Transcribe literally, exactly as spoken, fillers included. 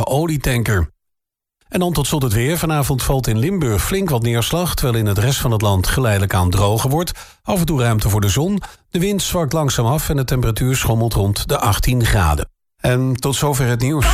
lege olietanker. En dan tot slot het weer. Vanavond valt in Limburg flink wat neerslag, terwijl in het rest van het land geleidelijk aan droger wordt. Af en toe ruimte voor de zon. De wind zwakt langzaam af en de temperatuur schommelt rond de achttien graden. En tot zover het nieuws.